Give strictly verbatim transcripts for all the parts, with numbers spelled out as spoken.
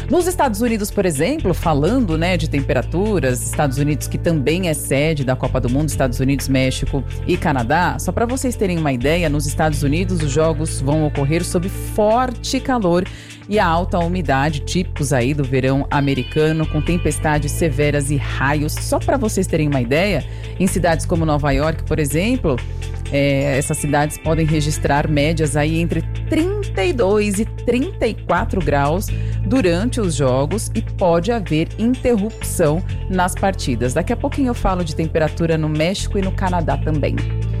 Nos Estados Unidos, por exemplo, falando, né, de temperaturas, Estados Unidos que também é sede da Copa do Mundo, Estados Unidos, México e Canadá, só para vocês terem uma ideia, nos Estados Unidos os jogos vão ocorrer sob forte calor e a alta umidade, típicos aí do verão americano, com tempestades severas e raios. Só para vocês terem uma ideia, em cidades como Nova York, por exemplo, é, essas cidades podem registrar médias aí entre trinta e dois e trinta e quatro graus durante os jogos e pode haver interrupção nas partidas. Daqui a pouquinho eu falo de temperatura no México e no Canadá também.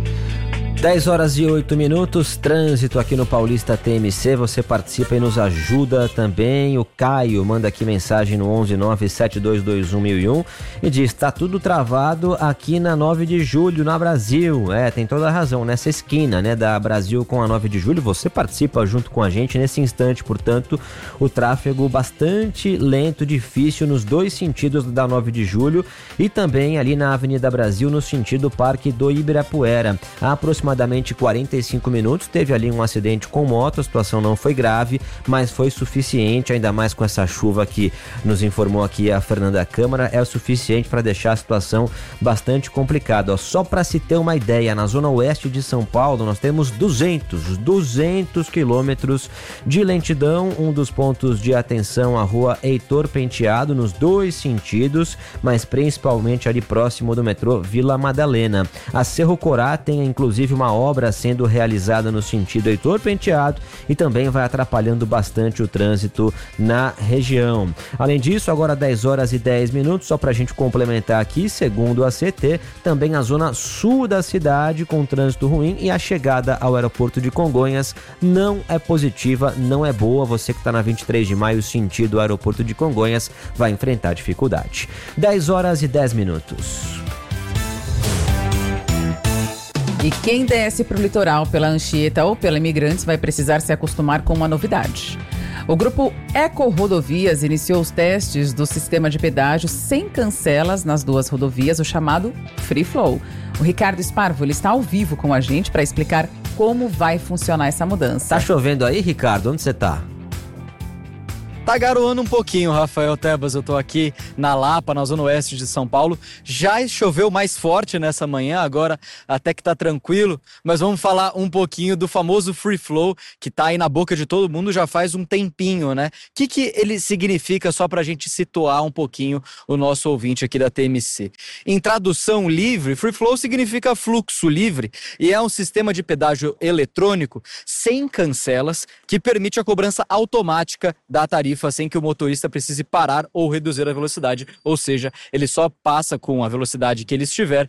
dez horas e oito minutos, trânsito aqui no Paulista T M C, você participa e nos ajuda também. O Caio manda aqui mensagem no onze nove sete dois dois um mil e um e diz, tá tudo travado aqui na nove de julho, na Brasil. É, tem toda a razão, nessa esquina, né, da Brasil com a nove de julho, você participa junto com a gente nesse instante, portanto, o tráfego bastante lento, difícil nos dois sentidos da nove de julho e também ali na Avenida Brasil no sentido Parque do Ibirapuera. A aproximadamente quarenta e cinco minutos, teve ali um acidente com moto, a situação não foi grave, mas foi suficiente, ainda mais com essa chuva que nos informou aqui a Fernanda Câmara, é o suficiente para deixar a situação bastante complicada. Ó, só para se ter uma ideia, na zona oeste de São Paulo nós temos duzentos quilômetros de lentidão, um dos pontos de atenção a rua Heitor Penteado nos dois sentidos, mas principalmente ali próximo do metrô Vila Madalena. A Cerro Corá tem inclusive uma obra sendo realizada no sentido Heitor Penteado e também vai atrapalhando bastante o trânsito na região. Além disso, agora dez horas e dez minutos, só para a gente complementar aqui, segundo a C T, também a zona sul da cidade com trânsito ruim e a chegada ao aeroporto de Congonhas não é positiva, não é boa. Você que está na vinte e três de maio, sentido aeroporto de Congonhas, vai enfrentar dificuldade. dez horas e dez minutos. E quem desce para o litoral pela Anchieta ou pela Imigrantes vai precisar se acostumar com uma novidade. O grupo Eco Rodovias iniciou os testes do sistema de pedágio sem cancelas nas duas rodovias, o chamado Free Flow. O Ricardo Sparvo, ele está ao vivo com a gente para explicar como vai funcionar essa mudança. Tá chovendo aí, Ricardo? Onde você tá? Tá garoando um pouquinho, Rafael Tebas. Eu tô aqui na Lapa, na zona oeste de São Paulo. Já choveu mais forte nessa manhã, agora até que tá tranquilo. Mas vamos falar um pouquinho do famoso Free Flow, que tá aí na boca de todo mundo já faz um tempinho, né? O que que ele significa, só pra gente situar um pouquinho o nosso ouvinte aqui da T M C? Em tradução livre, Free Flow significa fluxo livre e é um sistema de pedágio eletrônico sem cancelas que permite a cobrança automática da tarifa sem que o motorista precise parar ou reduzir a velocidade, ou seja, ele só passa com a velocidade que ele estiver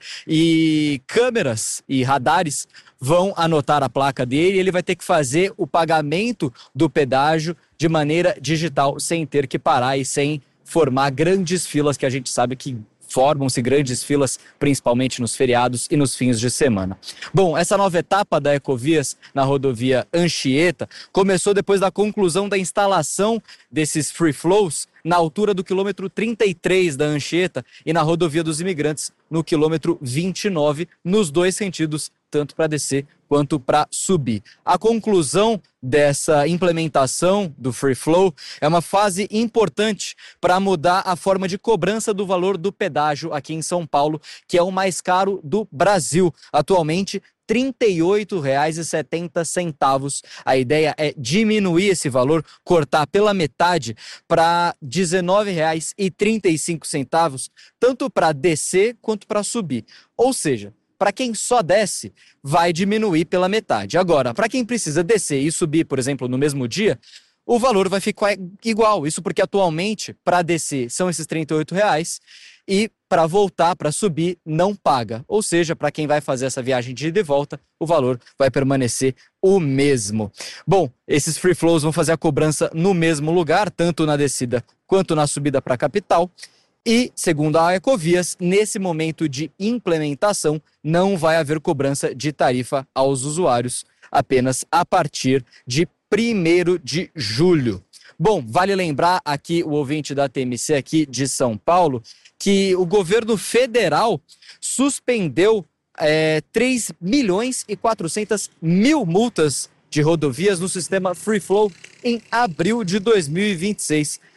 e câmeras e radares vão anotar a placa dele e ele vai ter que fazer o pagamento do pedágio de maneira digital, sem ter que parar e sem formar grandes filas que a gente sabe que formam-se grandes filas, principalmente nos feriados e nos fins de semana. Bom, essa nova etapa da Ecovias na rodovia Anchieta começou depois da conclusão da instalação desses free flows na altura do quilômetro trinta e três da Anchieta e na rodovia dos Imigrantes no quilômetro vinte e nove, nos dois sentidos, tanto para descer quanto para subir. A conclusão dessa implementação do Free Flow é uma fase importante para mudar a forma de cobrança do valor do pedágio aqui em São Paulo, que é o mais caro do Brasil. Atualmente, trinta e oito reais e setenta centavos. A ideia é diminuir esse valor, cortar pela metade para dezenove reais e trinta e cinco centavos, tanto para descer quanto para subir. Ou seja, para quem só desce, vai diminuir pela metade. Agora, para quem precisa descer e subir, por exemplo, no mesmo dia, o valor vai ficar igual. Isso porque atualmente, para descer, são esses trinta e oito reais e para voltar, para subir, não paga. Ou seja, para quem vai fazer essa viagem de ida e volta, o valor vai permanecer o mesmo. Bom, esses free flows vão fazer a cobrança no mesmo lugar, tanto na descida quanto na subida para a capital. E, segundo a Ecovias, nesse momento de implementação, não vai haver cobrança de tarifa aos usuários, apenas a partir de primeiro de julho. Bom, vale lembrar aqui o ouvinte da T M C aqui de São Paulo que o governo federal suspendeu é, três milhões e quatrocentas mil multas de rodovias no sistema Free Flow em abril de dois mil e vinte e seis.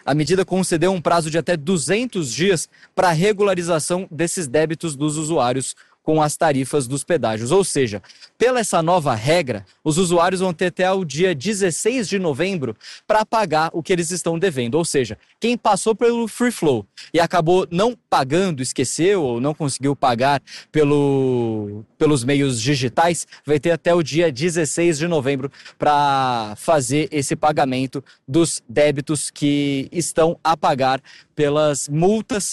A medida concedeu um prazo de até duzentos dias para a regularização desses débitos dos usuários com as tarifas dos pedágios. Ou seja, pela essa nova regra, os usuários vão ter até o dia dezesseis de novembro para pagar o que eles estão devendo. Ou seja, quem passou pelo Free Flow e acabou não pagando, esqueceu ou não conseguiu pagar pelo, pelos meios digitais, vai ter até o dia dezesseis de novembro para fazer esse pagamento dos débitos que estão a pagar pelas multas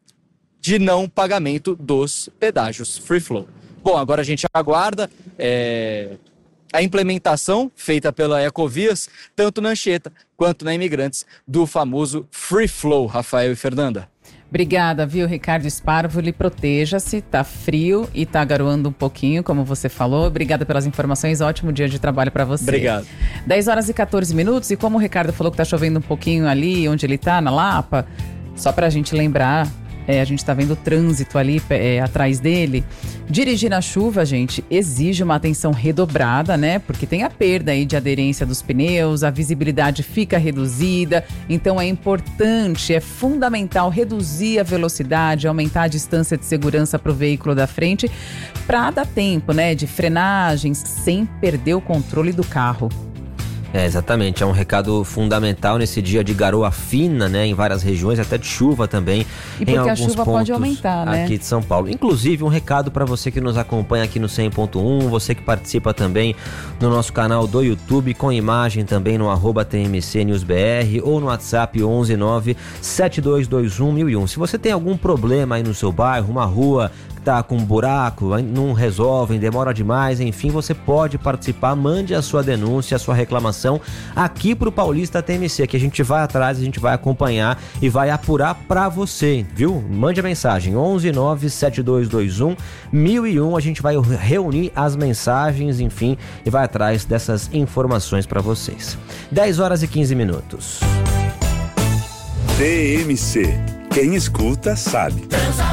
de não pagamento dos pedágios Free Flow. Bom, agora a gente aguarda é, a implementação feita pela Ecovias, tanto na Anchieta quanto na Imigrantes, do famoso Free Flow, Rafael e Fernanda. Obrigada, viu, Ricardo Sparvoli? Proteja-se, tá frio e tá garoando um pouquinho, como você falou. Obrigada pelas informações, ótimo dia de trabalho para você. Obrigado. dez horas e quatorze minutos, e como o Ricardo falou que tá chovendo um pouquinho ali onde ele tá, na Lapa, só pra gente lembrar... É, a gente está vendo o trânsito ali é, atrás dele. Dirigir na chuva, gente, exige uma atenção redobrada, né? Porque tem a perda aí de aderência dos pneus, a visibilidade fica reduzida. Então é importante, é fundamental reduzir a velocidade, aumentar a distância de segurança para o veículo da frente, para dar tempo, né, de frenagens sem perder o controle do carro. É, exatamente, é um recado fundamental nesse dia de garoa fina, né, em várias regiões, até de chuva também. E porque em alguns a chuva pontos pode aumentar, né? Aqui de São Paulo. Inclusive, um recado para você que nos acompanha aqui no cem ponto um, você que participa também no nosso canal do YouTube, com imagem também no arroba T M C News B R ou no WhatsApp onze nove sete dois dois um mil e um. Se você tem algum problema aí no seu bairro, uma rua tá com um buraco, não resolvem, demora demais, enfim, você pode participar, mande a sua denúncia, a sua reclamação aqui pro Paulista T M C, que a gente vai atrás, a gente vai acompanhar e vai apurar pra você, viu? Mande a mensagem onze nove sete dois dois um mil e um, a gente vai reunir as mensagens, enfim, e vai atrás dessas informações pra vocês. dez horas e quinze minutos. T M C, quem escuta sabe.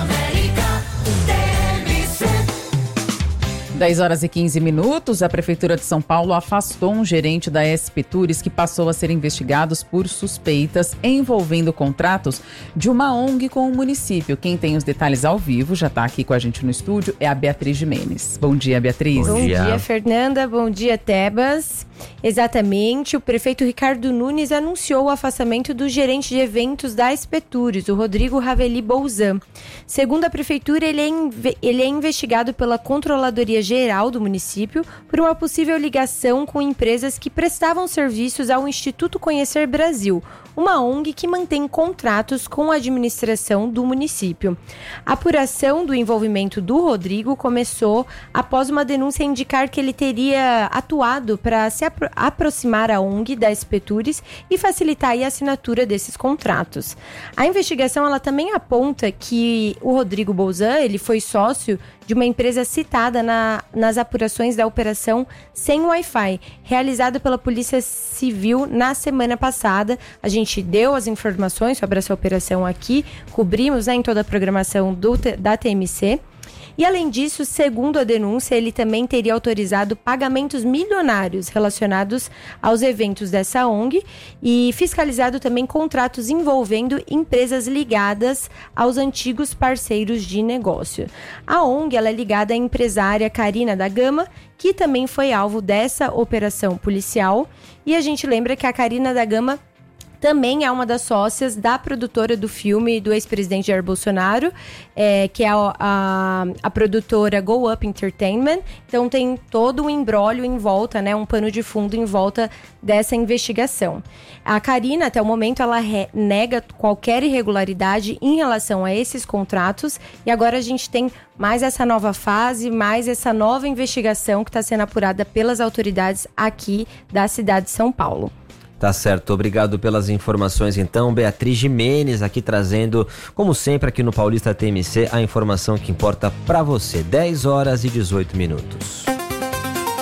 dez horas e quinze minutos, a Prefeitura de São Paulo afastou um gerente da S P Tours que passou a ser investigado por suspeitas envolvendo contratos de uma O N G com o município. Quem tem os detalhes ao vivo, já está aqui com a gente no estúdio, é a Beatriz Jimenez. Bom dia, Beatriz. Bom dia, Bom dia Fernanda. Bom dia, Tebas. Exatamente, o prefeito Ricardo Nunes anunciou o afastamento do gerente de eventos da S P Tours, o Rodrigo Raveli Bolzan. Segundo a prefeitura, ele é, inve- ele é investigado pela Controladoria Geral do município por uma possível ligação com empresas que prestavam serviços ao Instituto Conhecer Brasil, uma O N G que mantém contratos com a administração do município. A apuração do envolvimento do Rodrigo começou após uma denúncia indicar que ele teria atuado para se apro- aproximar a O N G da S P Tours e facilitar aí a assinatura desses contratos. A investigação ela também aponta que o Rodrigo Bolzan ele foi sócio de uma empresa citada na, nas apurações da Operação Sem Wi-Fi, realizada pela Polícia Civil na semana passada. A gente deu as informações sobre essa operação aqui, cobrimos, né, em toda a programação do, da T M C. E além disso, segundo a denúncia, ele também teria autorizado pagamentos milionários relacionados aos eventos dessa O N G e fiscalizado também contratos envolvendo empresas ligadas aos antigos parceiros de negócio. A O N G ela é ligada à empresária Karina da Gama, que também foi alvo dessa operação policial. E a gente lembra que a Karina da Gama também é uma das sócias da produtora do filme do ex-presidente Jair Bolsonaro, é, que é a, a, a produtora Go Up Entertainment. Então tem todo um imbróglio em volta, né, um pano de fundo em volta dessa investigação. A Karina, até o momento, ela re, nega qualquer irregularidade em relação a esses contratos, e agora a gente tem mais essa nova fase, mais essa nova investigação que está sendo apurada pelas autoridades aqui da cidade de São Paulo. Tá certo, obrigado pelas informações então, Beatriz Jimenez aqui trazendo, como sempre aqui no Paulista T M C, a informação que importa pra você. dez horas e dezoito minutos.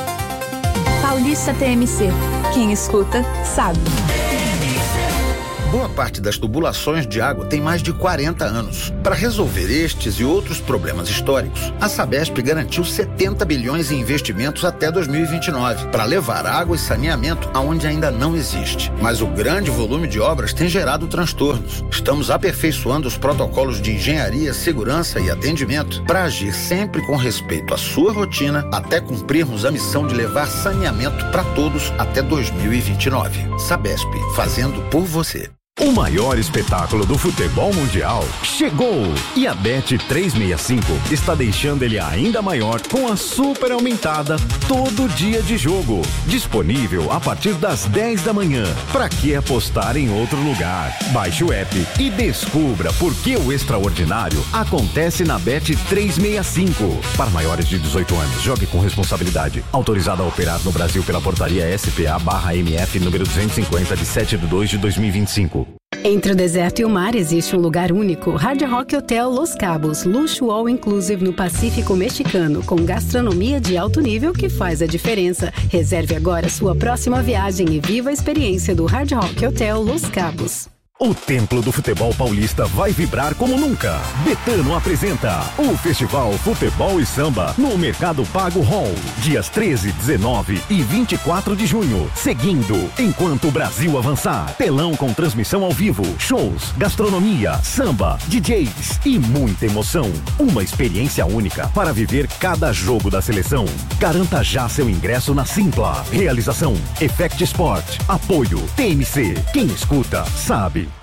Paulista T M C, quem escuta sabe. Boa parte das tubulações de água tem mais de quarenta anos. Para resolver estes e outros problemas históricos, a Sabesp garantiu setenta bilhões em investimentos até dois mil e vinte e nove, para levar água e saneamento aonde ainda não existe. Mas o grande volume de obras tem gerado transtornos. Estamos aperfeiçoando os protocolos de engenharia, segurança e atendimento para agir sempre com respeito à sua rotina, até cumprirmos a missão de levar saneamento para todos até dois mil e vinte e nove. Sabesp, fazendo por você. O maior espetáculo do futebol mundial chegou! E a Bet trezentos e sessenta e cinco está deixando ele ainda maior com a super aumentada todo dia de jogo. Disponível a partir das dez da manhã. Pra que apostar em outro lugar? Baixe o app e descubra por que o extraordinário acontece na Bet trezentos e sessenta e cinco. Para maiores de dezoito anos, jogue com responsabilidade. Autorizado a operar no Brasil pela portaria S P A barra M F número duzentos e cinquenta de sete de dois de dois mil e vinte e cinco. Entre o deserto e o mar existe um lugar único, Hard Rock Hotel Los Cabos, luxo all inclusive no Pacífico Mexicano, com gastronomia de alto nível que faz a diferença. Reserve agora sua próxima viagem e viva a experiência do Hard Rock Hotel Los Cabos. O Templo do Futebol Paulista vai vibrar como nunca. Betano apresenta o Festival Futebol e Samba no Mercado Pago Hall, dias treze, dezenove e vinte e quatro de junho. Seguindo, enquanto o Brasil avançar. Telão com transmissão ao vivo, shows, gastronomia, samba, D Js e muita emoção. Uma experiência única para viver cada jogo da seleção. Garanta já seu ingresso na Simpla. Realização Effect Sport. Apoio T M C. Quem escuta, sabe.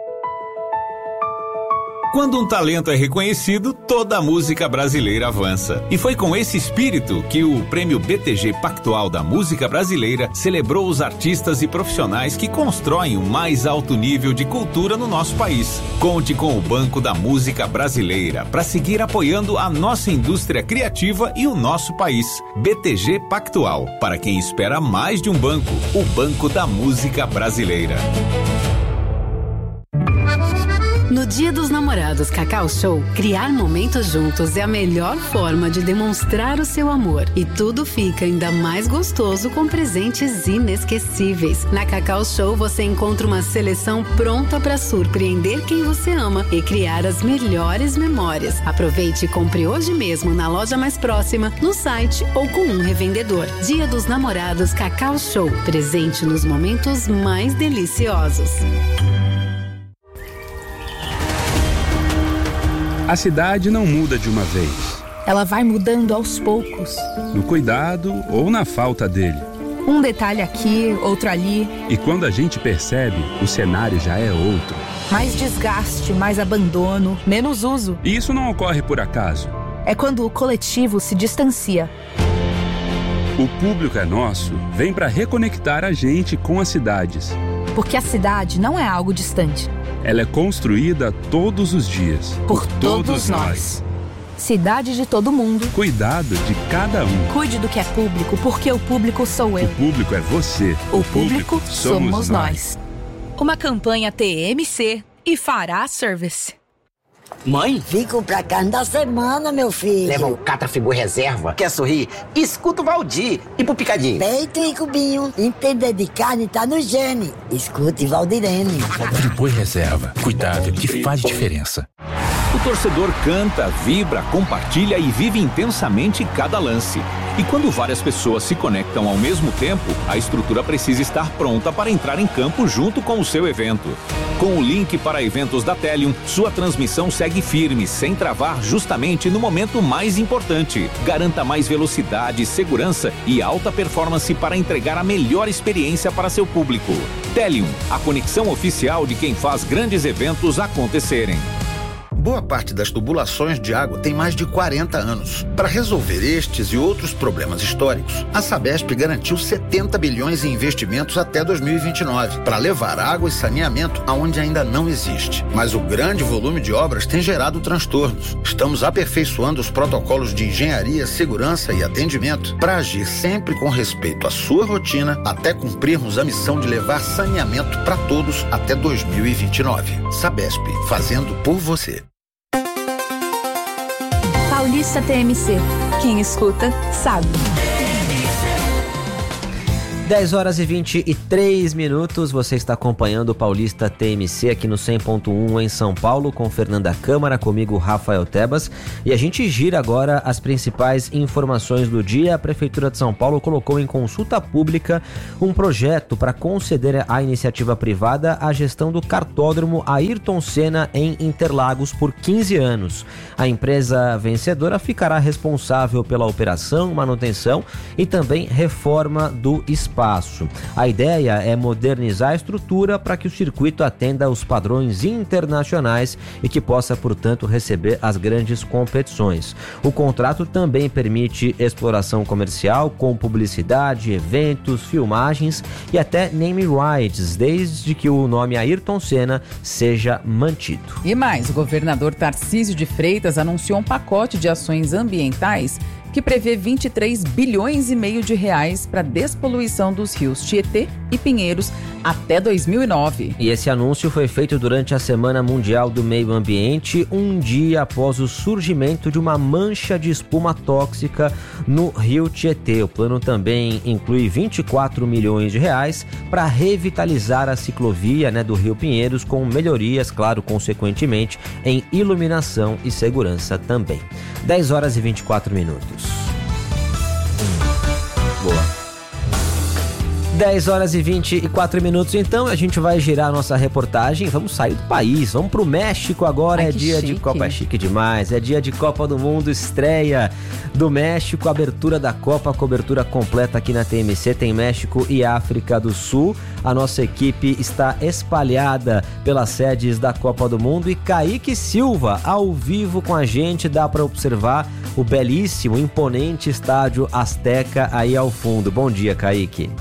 Quando um talento é reconhecido, toda a música brasileira avança. E foi com esse espírito que o Prêmio B T G Pactual da Música Brasileira celebrou os artistas e profissionais que constroem o mais alto nível de cultura no nosso país. Conte com o Banco da Música Brasileira para seguir apoiando a nossa indústria criativa e o nosso país. B T G Pactual, para quem espera mais de um banco, o Banco da Música Brasileira. No Dia dos Namorados Cacau Show, criar momentos juntos é a melhor forma de demonstrar o seu amor. E tudo fica ainda mais gostoso com presentes inesquecíveis. Na Cacau Show você encontra uma seleção pronta para surpreender quem você ama e criar as melhores memórias. Aproveite e compre hoje mesmo na loja mais próxima, no site ou com um revendedor. Dia dos Namorados Cacau Show, presente nos momentos mais deliciosos. A cidade não muda de uma vez. Ela vai mudando aos poucos. No cuidado ou na falta dele. Um detalhe aqui, outro ali. E quando a gente percebe, o cenário já é outro. Mais desgaste, mais abandono, menos uso. E isso não ocorre por acaso. É quando o coletivo se distancia. O Público é Nosso vem para reconectar a gente com as cidades. Porque a cidade não é algo distante. Ela é construída todos os dias. Por, por todos, todos nós. nós. Cidade de todo mundo. Cuidado de cada um. Cuide do que é público, porque o público sou eu. O público é você. O, o público, público somos, somos nós. nós. Uma campanha T M C e Fará Service. Mãe? Fico pra carne da semana, meu filho. Leva um Catrafigor reserva. Quer sorrir? Escuta o Valdir. E pro picadinho? Peito e cubinho. Entender de carne tá no gene. Escute Valdirene. Friboi reserva. Cuidado que faz diferença. O torcedor canta, vibra, compartilha e vive intensamente cada lance. E quando várias pessoas se conectam ao mesmo tempo, a estrutura precisa estar pronta para entrar em campo junto com o seu evento. Com o link para eventos da Telium, sua transmissão segue firme, sem travar justamente no momento mais importante. Garanta mais velocidade, segurança e alta performance para entregar a melhor experiência para seu público. Telium, a conexão oficial de quem faz grandes eventos acontecerem. Boa parte das tubulações de água tem mais de quarenta anos. Para resolver estes e outros problemas históricos, a Sabesp garantiu setenta bilhões em investimentos até dois mil e vinte e nove, para levar água e saneamento aonde ainda não existe. Mas o grande volume de obras tem gerado transtornos. Estamos aperfeiçoando os protocolos de engenharia, segurança e atendimento para agir sempre com respeito à sua rotina, até cumprirmos a missão de levar saneamento para todos até dois mil e vinte e nove. Sabesp, fazendo por você. Paulista T M C. Quem escuta, sabe. dez horas e vinte e três minutos, você está acompanhando o Paulista T M C aqui no cem ponto um em São Paulo, com Fernanda Câmara, comigo Rafael Tebas, e a gente gira agora as principais informações do dia. A Prefeitura de São Paulo colocou em consulta pública um projeto para conceder à iniciativa privada a gestão do cartódromo Ayrton Senna em Interlagos por quinze anos. A empresa vencedora ficará responsável pela operação, manutenção e também reforma do espaço. A ideia é modernizar a estrutura para que o circuito atenda aos padrões internacionais e que possa, portanto, receber as grandes competições. O contrato também permite exploração comercial com publicidade, eventos, filmagens e até name rights, desde que o nome Ayrton Senna seja mantido. E mais, o governador Tarcísio de Freitas anunciou um pacote de ações ambientais que prevê vinte e três bilhões e meio de reais para despoluição dos rios Tietê e Pinheiros até dois mil e nove. E esse anúncio foi feito durante a Semana Mundial do Meio Ambiente, um dia após o surgimento de uma mancha de espuma tóxica no rio Tietê. O plano também inclui vinte e quatro milhões de reais para revitalizar a ciclovia, né, do rio Pinheiros, com melhorias, claro, consequentemente, em iluminação e segurança também. dez horas e vinte e quatro minutos. Boa. dez horas e vinte e quatro minutos, então a gente vai girar a nossa reportagem, vamos sair do país, vamos pro México agora. Ai, é dia chique. de Copa, é chique demais, é dia de Copa do Mundo, estreia do México, abertura da Copa, cobertura completa aqui na T M C, tem México e África do Sul. A nossa equipe está espalhada pelas sedes da Copa do Mundo e Kaique Silva, ao vivo com a gente, dá para observar o belíssimo, imponente estádio Azteca aí ao fundo. Bom dia, Kaique.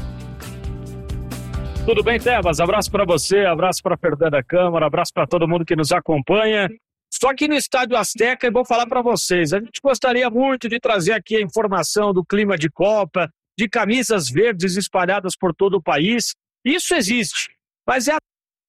Tudo bem, Tebas? Abraço para você, abraço para Fernanda Câmara, abraço para todo mundo que nos acompanha. Estou aqui no Estádio Azteca e vou falar para vocês. A gente gostaria muito de trazer aqui a informação do clima de Copa, de camisas verdes espalhadas por todo o país. Isso existe, mas é...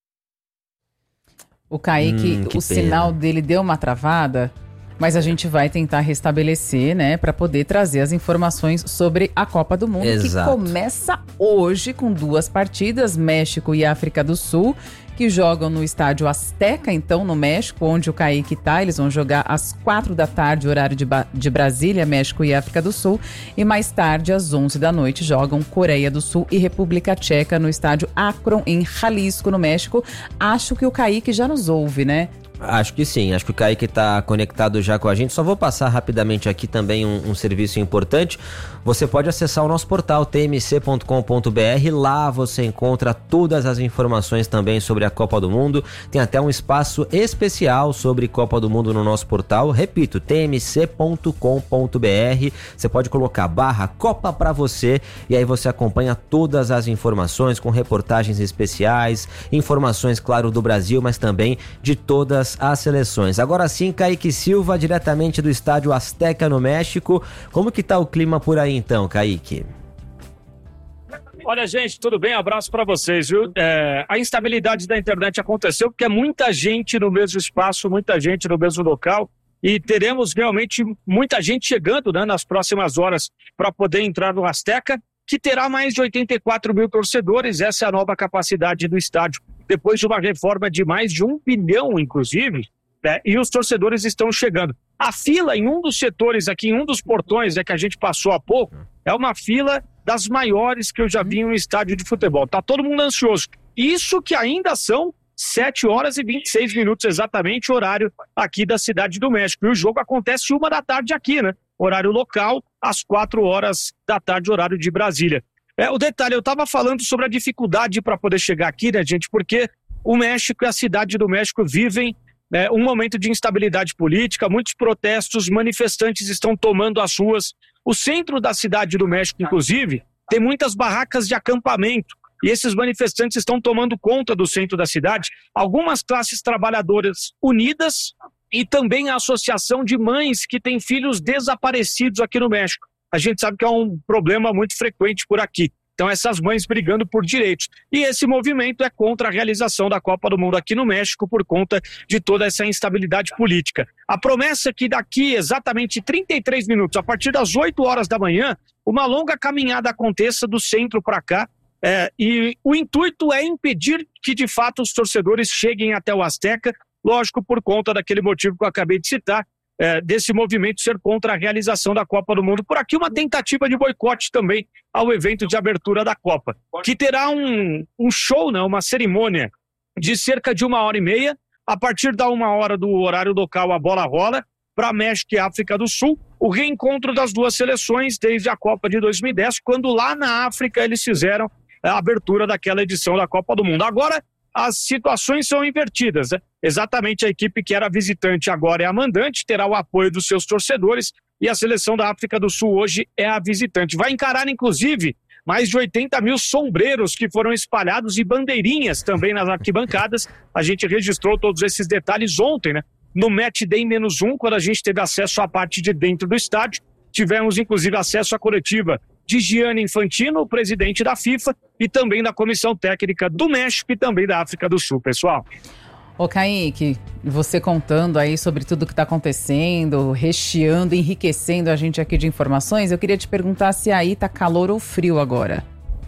O Kaique, hum, o sinal dele deu uma travada, mas a gente vai tentar restabelecer, né, para poder trazer as informações sobre a Copa do Mundo. Exato. Que começa hoje com duas partidas, México e África do Sul, que jogam no Estádio Azteca, então, no México, onde o Kaique tá. Eles vão jogar às quatro da tarde, horário de, ba- de Brasília, México e África do Sul. E mais tarde, às onze da noite, jogam Coreia do Sul e República Tcheca no Estádio Akron, em Jalisco, no México. Acho que o Kaique já nos ouve, né? Acho que sim, acho que o Kaique está conectado já com a gente. Só vou passar rapidamente aqui também um, um serviço importante. Você pode acessar o nosso portal t m c ponto com ponto b r. Lá você encontra todas as informações também sobre a Copa do Mundo. Tem até um espaço especial sobre Copa do Mundo no nosso portal. Repito, t m c ponto com ponto b r. Você pode colocar barra Copa pra você e aí você acompanha todas as informações com reportagens especiais, informações, claro, do Brasil, mas também de todas as seleções. Agora sim, Kaique Silva, diretamente do Estádio Azteca no México. Como que tá o clima por aí então, Kaique? Olha, gente, tudo bem? Abraço para vocês, viu? É, a instabilidade da internet aconteceu porque é muita gente no mesmo espaço, muita gente no mesmo local, e teremos realmente muita gente chegando, né, nas próximas horas para poder entrar no Azteca, que terá mais de oitenta e quatro mil torcedores. Essa é a nova capacidade do estádio, depois de uma reforma de mais de um bilhão, inclusive, né, e os torcedores estão chegando. A fila em um dos setores aqui, em um dos portões, é que a gente passou há pouco, é uma fila das maiores que eu já vi em um estádio de futebol. Tá todo mundo ansioso. Isso que ainda são sete horas e vinte e seis minutos exatamente, horário aqui da Cidade do México. E o jogo acontece uma da tarde aqui, né? Horário local, às quatro horas da tarde, horário de Brasília. É, o detalhe, eu estava falando sobre a dificuldade para poder chegar aqui, né, gente? Porque o México e a Cidade do México vivem, né, um momento de instabilidade política, muitos protestos, manifestantes estão tomando as ruas. O centro da Cidade do México, inclusive, tem muitas barracas de acampamento. E esses manifestantes estão tomando conta do centro da cidade. Algumas classes trabalhadoras unidas e também a Associação de Mães que têm filhos desaparecidos aqui no México. A gente sabe que é um problema muito frequente por aqui. Então essas mães brigando por direitos. E esse movimento é contra a realização da Copa do Mundo aqui no México por conta de toda essa instabilidade política. A promessa é que daqui exatamente trinta e três minutos, a partir das oito horas da manhã, uma longa caminhada aconteça do centro para cá, é, e o intuito é impedir que de fato os torcedores cheguem até o Azteca, lógico, por conta daquele motivo que eu acabei de citar, é, desse movimento ser contra a realização da Copa do Mundo. Por aqui uma tentativa de boicote também ao evento de abertura da Copa, que terá um, um show, né, uma cerimônia de cerca de uma hora e meia. A partir da uma hora do horário local, a bola rola para México e África do Sul, o reencontro das duas seleções desde a Copa de dois mil e dez, quando lá na África eles fizeram a abertura daquela edição da Copa do Mundo. Agora as situações são invertidas, né? Exatamente a equipe que era visitante agora é a mandante, terá o apoio dos seus torcedores, e a seleção da África do Sul hoje é a visitante. Vai encarar, inclusive, mais de oitenta mil sombreiros que foram espalhados e bandeirinhas também nas arquibancadas. A gente registrou todos esses detalhes ontem, né? No Match Day menos um, quando a gente teve acesso à parte de dentro do estádio, tivemos inclusive acesso à coletiva de Gianni Infantino, o presidente da FIFA, e também da Comissão Técnica do México e também da África do Sul, pessoal. Ô Kaique, você contando aí sobre tudo que está acontecendo, recheando, enriquecendo a gente aqui de informações, eu queria te perguntar se aí tá calor ou frio agora.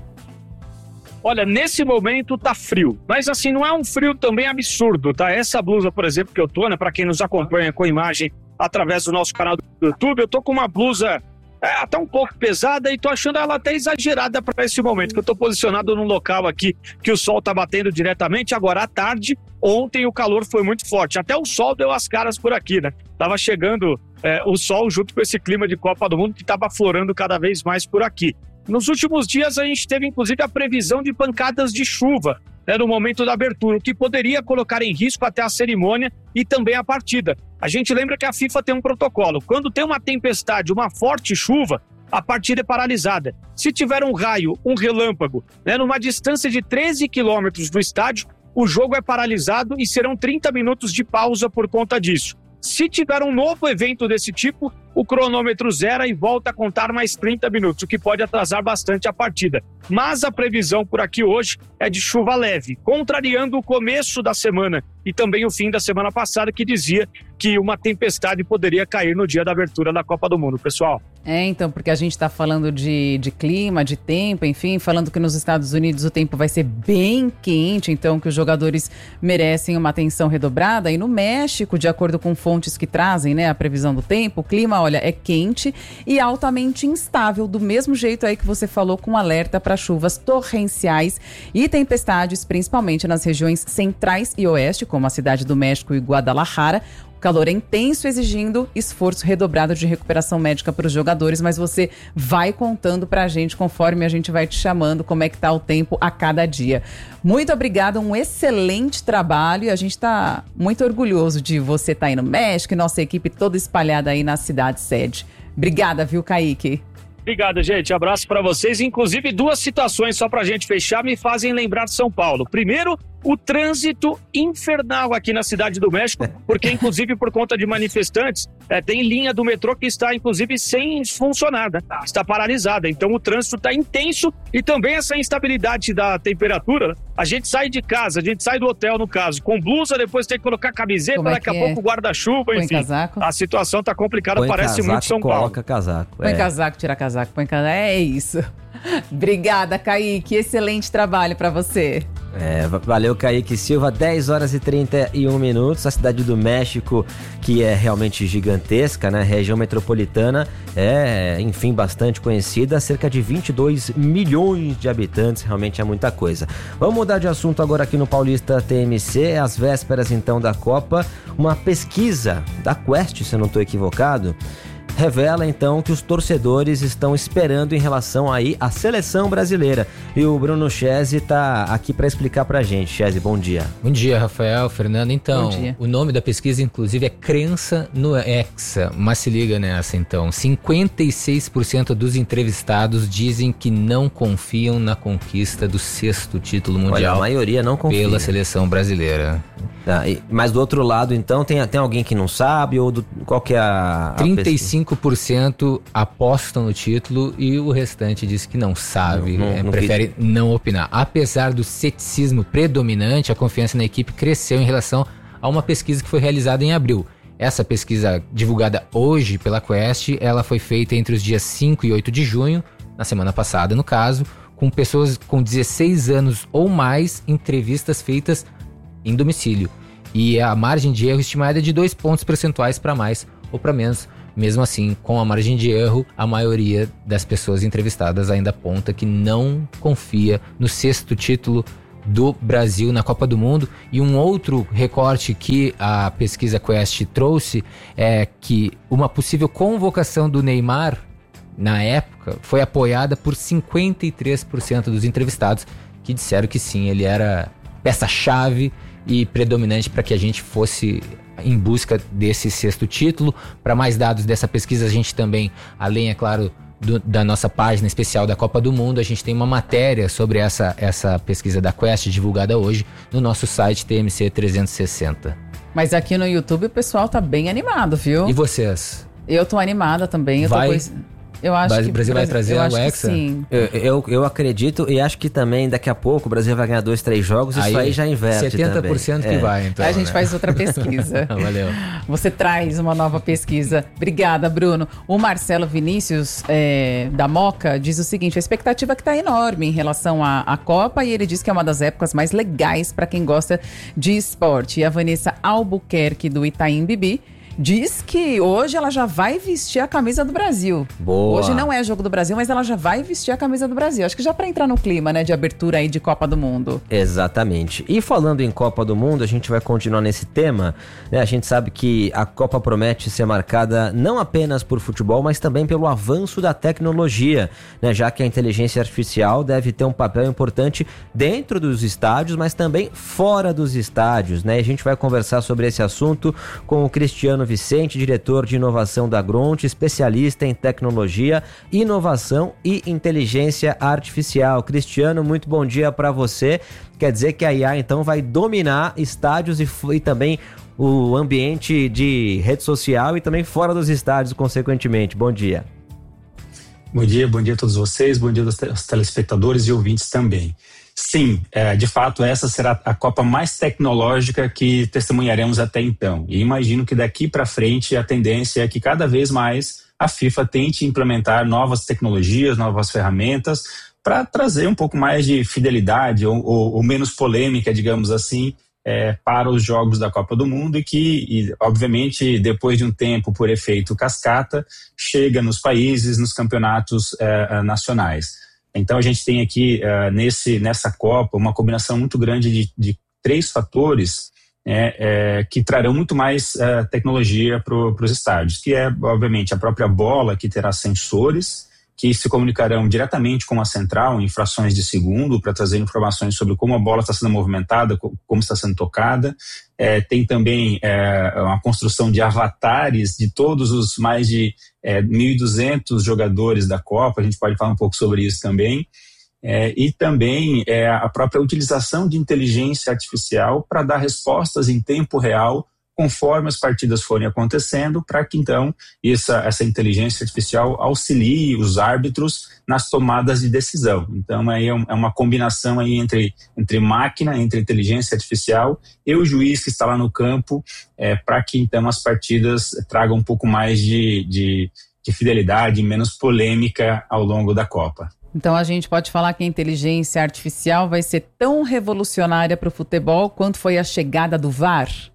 Olha, nesse momento tá frio, mas assim, não é um frio também absurdo, tá? Essa blusa, por exemplo, que eu tô, né, para quem nos acompanha com imagem através do nosso canal do YouTube, eu tô com uma blusa é, até um pouco pesada e tô achando ela até exagerada para esse momento, que eu tô posicionado num local aqui que o sol tá batendo diretamente. Agora à tarde, ontem o calor foi muito forte, até o sol deu as caras por aqui, né? Tava chegando é, o sol junto com esse clima de Copa do Mundo que tava aflorando cada vez mais por aqui. Nos últimos dias a gente teve inclusive a previsão de pancadas de chuva, né, no momento da abertura, o que poderia colocar em risco até a cerimônia e também a partida. A gente lembra que a FIFA tem um protocolo: quando tem uma tempestade, uma forte chuva, a partida é paralisada. Se tiver um raio, um relâmpago, né, numa distância de treze quilômetros do estádio, o jogo é paralisado e serão trinta minutos de pausa por conta disso. Se tiver um novo evento desse tipo, o cronômetro zera e volta a contar mais trinta minutos, o que pode atrasar bastante a partida. Mas a previsão por aqui hoje é de chuva leve, contrariando o começo da semana e também o fim da semana passada, que dizia que uma tempestade poderia cair no dia da abertura da Copa do Mundo, pessoal. É, então, porque a gente está falando de, de clima, de tempo, enfim, falando que nos Estados Unidos o tempo vai ser bem quente, então que os jogadores merecem uma atenção redobrada. E no México, de acordo com fontes que trazem, né, a previsão do tempo, o clima, olha, é quente e altamente instável, do mesmo jeito aí que você falou, com alerta para chuvas torrenciais e tempestades, principalmente nas regiões centrais e oeste, como a cidade do México e Guadalajara. O calor é intenso, exigindo esforço redobrado de recuperação médica para os jogadores, mas você vai contando para a gente conforme a gente vai te chamando como é que tá o tempo a cada dia. Muito obrigada, um excelente trabalho, e a gente está muito orgulhoso de você estar aí no México e nossa equipe toda espalhada aí na cidade sede. Obrigada, viu, Kaique? Obrigado, gente. Abraço para vocês. Inclusive, duas situações só pra gente fechar me fazem lembrar de São Paulo. Primeiro, o trânsito infernal aqui na cidade do México, porque inclusive por conta de manifestantes, é, tem linha do metrô que está inclusive sem funcionar, né? Está paralisada, então o trânsito está intenso, e também essa instabilidade da temperatura, né? A gente sai de casa, a gente sai do hotel, no caso, com blusa, depois tem que colocar camiseta, é daqui a é? pouco guarda-chuva, enfim. Casaco. A situação está complicada, põe parece casaco, muito São Paulo. Coloca casaco. Põe é. casaco, tira casaco, põe casaco, é isso. Obrigada, Kaique, excelente trabalho para você. É, valeu, Kaique Silva. Dez horas e trinta e um minutos. A cidade do México, que é realmente gigantesca, né? Região metropolitana, é, enfim, bastante conhecida. Cerca de vinte e dois milhões de habitantes, realmente é muita coisa. Vamos mudar de assunto agora aqui no Paulista T M C. Às vésperas, então, da Copa, uma pesquisa da Quest, se eu não estou equivocado, revela então que os torcedores estão esperando em relação aí à seleção brasileira. E o Bruno Chese está aqui para explicar pra gente. Chese, bom dia. Bom dia, Rafael, Fernando. Então, o nome da pesquisa inclusive é Crença no Hexa, mas se liga nessa então. cinquenta e seis por cento dos entrevistados dizem que não confiam na conquista do sexto título mundial. Olha, a maioria não confia pela seleção brasileira. Tá, e, mas do outro lado, então, tem, tem alguém que não sabe? Ou do, qual que é a, a trinta e cinco cinco por cento apostam no título e o restante diz que não sabe, não, não, é, não prefere vi. não opinar. Apesar do ceticismo predominante, a confiança na equipe cresceu em relação a uma pesquisa que foi realizada em abril. Essa pesquisa divulgada hoje pela Quest, ela foi feita entre os dias cinco e oito de junho, na semana passada no caso, com pessoas com dezesseis anos ou mais, entrevistas feitas em domicílio. E a margem de erro estimada é de dois pontos percentuais para mais ou para menos. Mesmo assim, com a margem de erro, a maioria das pessoas entrevistadas ainda aponta que não confia no sexto título do Brasil na Copa do Mundo. E um outro recorte que a pesquisa Quest trouxe é que uma possível convocação do Neymar, na época, foi apoiada por cinquenta e três por cento dos entrevistados, que disseram que sim, ele era peça-chave e predominante para que a gente fosse em busca desse sexto título. Para mais dados dessa pesquisa, a gente também, além, é claro, do, da nossa página especial da Copa do Mundo, a gente tem uma matéria sobre essa, essa pesquisa da Quest, divulgada hoje no nosso site T M C trezentos e sessenta. Mas aqui no YouTube o pessoal tá bem animado, viu? E vocês? Eu tô animada também. Eu Vai... tô com... Eu acho Mas que o Brasil vai trazer eu o acho Hexa? Que sim. Eu, eu, eu acredito e acho que também daqui a pouco o Brasil vai ganhar dois, três jogos. Isso aí, aí já inverte setenta por cento também. que é. vai, então. A gente né? faz outra pesquisa. Valeu. Você traz uma nova pesquisa. Obrigada, Bruno. O Marcelo Vinícius, é, da Moca, diz o seguinte: a expectativa que está enorme em relação à, à Copa, e ele diz que é uma das épocas mais legais para quem gosta de esporte. E a Vanessa Albuquerque, do Itaim Bibi, diz que hoje ela já vai vestir a camisa do Brasil. Boa. Hoje não é jogo do Brasil, mas ela já vai vestir a camisa do Brasil. Acho que já para entrar no clima, né, de abertura aí de Copa do Mundo. Exatamente. E falando em Copa do Mundo, a gente vai continuar nesse tema, né? A gente sabe que a Copa promete ser marcada não apenas por futebol, mas também pelo avanço da tecnologia, né? Já que a inteligência artificial deve ter um papel importante dentro dos estádios, mas também fora dos estádios, né? E a gente vai conversar sobre esse assunto com o Cristiano Vicente, diretor de inovação da Gront, especialista em tecnologia, inovação e inteligência artificial. Cristiano, muito bom dia para você. Quer dizer que a I A então vai dominar estádios e, e também o ambiente de rede social e também fora dos estádios, consequentemente. Bom dia. Bom dia, bom dia a todos vocês, bom dia aos telespectadores e ouvintes também. Sim, é, de fato essa será a Copa mais tecnológica que testemunharemos até então. E imagino que daqui para frente a tendência é que cada vez mais a FIFA tente implementar novas tecnologias, novas ferramentas para trazer um pouco mais de fidelidade ou, ou, ou menos polêmica, digamos assim, é, para os jogos da Copa do Mundo e que, e, obviamente, depois de um tempo por efeito cascata, chega nos países, nos campeonatos é, nacionais. Então a gente tem aqui uh, nesse, nessa Copa uma combinação muito grande de, de três fatores né, é, que trarão muito mais uh, tecnologia para os estádios, que é obviamente a própria bola, que terá sensores que se comunicarão diretamente com a central em frações de segundo para trazer informações sobre como a bola está sendo movimentada, como está sendo tocada. É, tem também é, uma construção de avatares de todos os mais de é, mil e duzentos jogadores da Copa, a gente pode falar um pouco sobre isso também. É, e também é, a própria utilização de inteligência artificial para dar respostas em tempo real conforme as partidas forem acontecendo, para que então essa, essa inteligência artificial auxilie os árbitros nas tomadas de decisão. Então aí é uma combinação aí entre, entre máquina, entre inteligência artificial e o juiz que está lá no campo, é, para que então as partidas tragam um pouco mais de, de, de fidelidade, menos polêmica ao longo da Copa. Então a gente pode falar que a inteligência artificial vai ser tão revolucionária para o futebol quanto foi a chegada do V A R?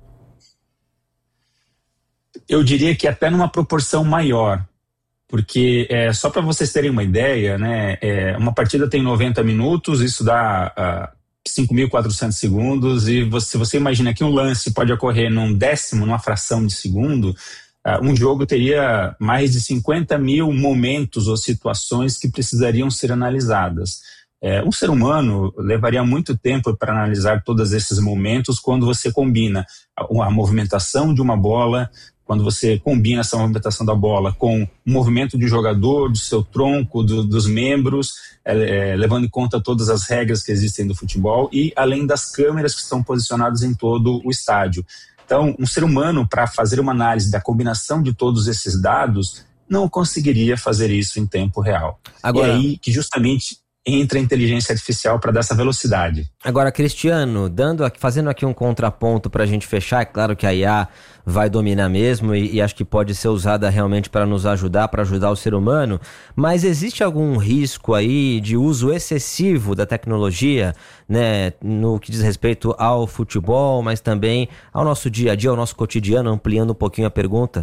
Eu diria que até numa proporção maior, porque é, só para vocês terem uma ideia, né, é, uma partida tem noventa minutos, isso dá uh, cinco mil e quatrocentos segundos, e você, se você imagina que um lance pode ocorrer num décimo, numa fração de segundo, uh, um jogo teria mais de cinquenta mil momentos ou situações que precisariam ser analisadas. É, um ser humano levaria muito tempo para analisar todos esses momentos quando você combina a, a movimentação de uma bola, quando você combina essa movimentação da bola com o movimento de jogador, do seu tronco, do, dos membros, é, é, levando em conta todas as regras que existem do futebol e além das câmeras que estão posicionadas em todo o estádio. Então, um ser humano, para fazer uma análise da combinação de todos esses dados, não conseguiria fazer isso em tempo real. Agora, e aí que justamente entra a inteligência artificial para dar essa velocidade. Agora, Cristiano, dando, fazendo aqui um contraponto para a gente fechar, é claro que a I A vai dominar mesmo e, e acho que pode ser usada realmente para nos ajudar, para ajudar o ser humano, mas existe algum risco aí de uso excessivo da tecnologia, né, no que diz respeito ao futebol, mas também ao nosso dia a dia, ao nosso cotidiano, ampliando um pouquinho a pergunta?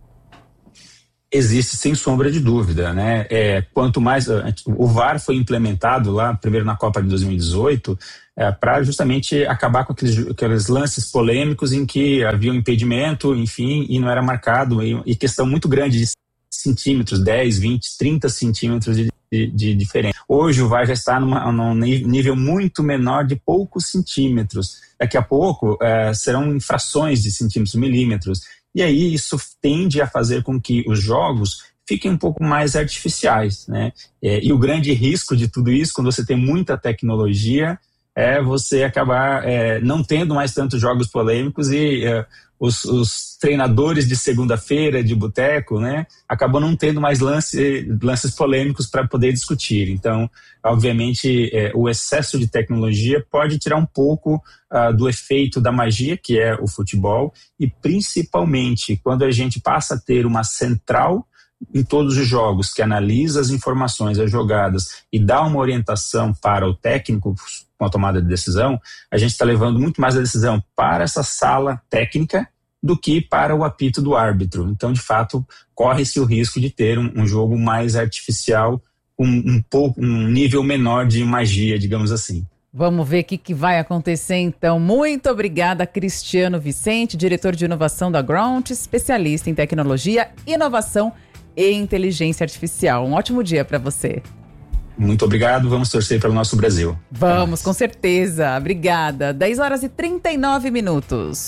Existe sem sombra de dúvida, né? É, quanto mais o V A R foi implementado lá, primeiro na Copa de dois mil e dezoito, é, para justamente acabar com aqueles, aqueles lances polêmicos em que havia um impedimento, enfim, e não era marcado, e, e questão muito grande de centímetros, dez, vinte, trinta centímetros de, de, de diferença. Hoje o V A R já está numa, num nível muito menor de poucos centímetros. Daqui a pouco é, serão infrações de centímetros, milímetros. E aí isso tende a fazer com que os jogos fiquem um pouco mais artificiais, né? É, e o grande risco de tudo isso, quando você tem muita tecnologia, é você acabar é, não tendo mais tantos jogos polêmicos e é, os, os treinadores de segunda-feira, de boteco, né, acabam não tendo mais lance, lances polêmicos para poder discutir. Então, obviamente, é, o excesso de tecnologia pode tirar um pouco uh, do efeito da magia, que é o futebol, e principalmente quando a gente passa a ter uma central em todos os jogos, que analisa as informações, as jogadas e dá uma orientação para o técnico com a tomada de decisão, a gente está levando muito mais a decisão para essa sala técnica do que para o apito do árbitro. Então, de fato, corre-se o risco de ter um, um jogo mais artificial, um, um, pouco, um nível menor de magia, digamos assim. Vamos ver o que, que vai acontecer, então. Muito obrigada, Cristiano Vicente, diretor de inovação da Ground, especialista em tecnologia, inovação e inteligência artificial. Um ótimo dia para você. Muito obrigado, vamos torcer pelo nosso Brasil. Vamos, com certeza. Obrigada. dez horas e trinta e nove minutos.